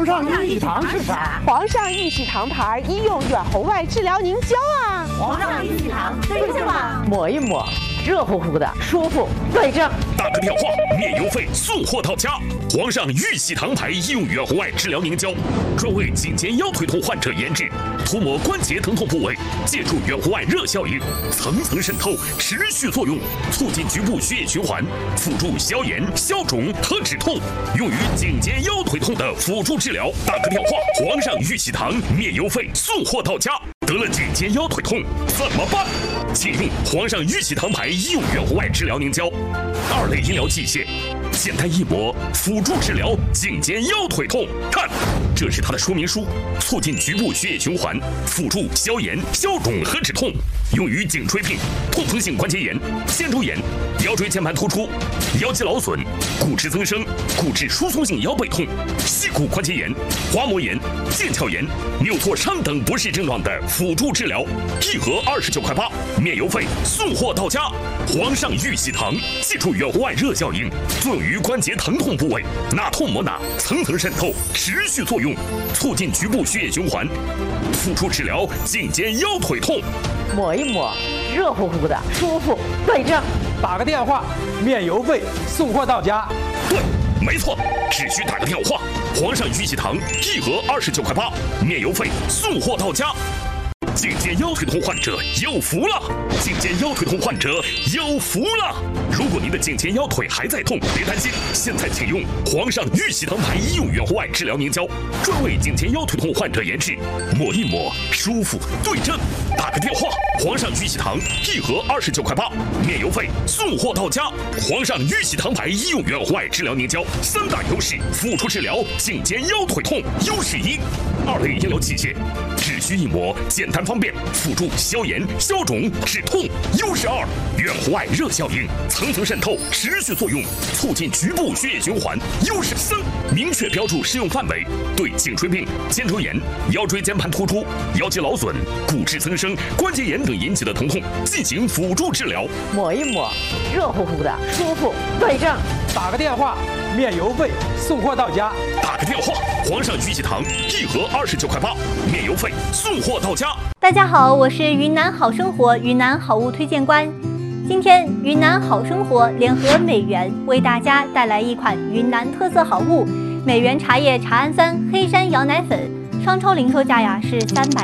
皇上玉喜堂是啥？ 皇上玉喜堂牌医用远红外治疗凝胶啊！ 皇上玉喜堂对症吗？ 抹一抹，热乎乎的，舒服，对症。 打个电话，免邮费，送货到家。皇上玉喜堂牌医用远红外治疗凝胶，专为颈肩腰腿痛患者研制，涂抹关节疼痛部位，借助远红外热效应，层层渗透，持续作用，促进局部血液循环，辅助消炎、消肿和止痛，用于颈肩腰腿痛的辅助治疗。打个电话，皇上玉喜堂免邮费，送货到家。得了颈肩腰腿痛怎么办？请用皇上玉喜堂牌医用远红外治疗凝胶，2类医疗器械，简单一抹，辅助治疗颈肩腰腿痛。看，这是它的说明书，促进局部血液循环，辅助消炎、消肿和止痛，用于颈椎病、痛风性关节炎、肩周炎、腰椎间盘突出、腰肌劳损、骨质增生、骨质疏松性腰背痛、膝骨关节炎、滑膜炎、腱鞘炎、扭挫伤等不适症状的辅助治疗，1盒29块8，免邮费，送货到家。皇上玉喜堂借助远红外热效应，作用于关节疼痛部位，哪痛抹哪，层层渗透，持续作用，促进局部血液循环，辅助治疗颈肩腰腿痛。 抹一抹，热乎乎的，舒服，对症。 打个电话，免邮费，送货到家。 对，没错，只需打个电话。皇上玉喜堂1盒29块8，免邮费，送货到家。颈肩腰腿痛患者有福了！颈肩腰腿痛患者有福了！如果您的颈肩腰腿还在痛，别担心，现在请用皇上玉喜堂牌医用远红外治疗凝胶，专为颈肩腰腿痛患者研制，抹一抹，舒服，对症。打个电话，皇上玉喜堂1盒29块8，免邮费，送货到家。皇上玉喜堂牌医用远红外治疗凝胶3大优势，辅助治疗颈肩腰腿痛。优势1，2类医疗器械，只需一抹，简单方便，辅助消炎、消肿、止痛。优势2，远红外热效应，层层渗透，持续作用，促进局部血液循环。优势3，明确标注适用范围，对颈椎病、肩周炎、腰椎间盘突出、腰肌劳损、骨质增生、关节炎等引起的疼痛进行辅助治疗。 抹一抹，热乎乎的，舒服，对症。 打个电话，免邮费，送货到家。 打个电话，皇上玉喜堂1盒29块8，免邮费，送货到家。 大家好，我是云南好生活云南好物推荐官。今天云南好生活联合美源为大家带来一款云南特色好物——美源茶叶茶氨酸黑山羊奶粉，商超零售价是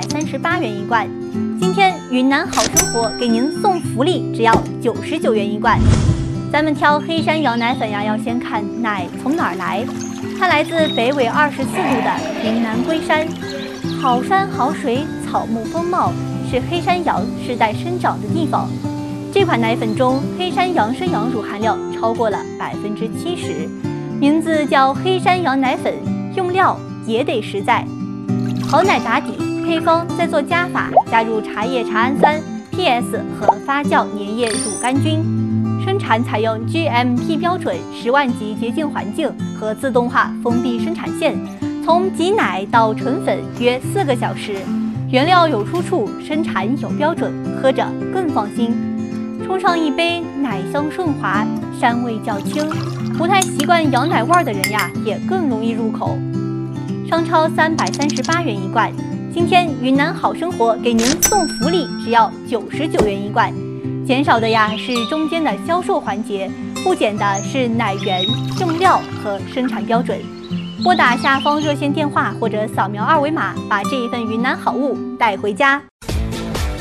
338元一罐。今天云南好生活给您送福利，只要99元一罐。咱们挑黑山羊奶粉要先看奶从哪儿来，它来自北纬24度的云南龟山，好山好水，草木丰茂，是黑山羊世代生长的地方。这款奶粉中黑山羊生羊乳含量超过了70%，名字叫黑山羊奶粉，用料也得实在。好奶打底，配方再做加法，加入茶叶茶氨酸、PS 和发酵粘液乳杆菌。生产采用 GMP 标准10万级洁净环境和自动化封闭生产线，从挤奶到纯粉约4个小时。原料有出处，生产有标准，喝着更放心。冲上一杯，奶香顺滑，膻味较轻，不太习惯羊奶味的人也更容易入口。商超338元一罐，今天云南好生活给您送福利，只要99元一罐。减少的是中间的销售环节，不减的是奶源、用料和生产标准。拨打下方热线电话或者扫描2维码，把这一份云南好物带回家。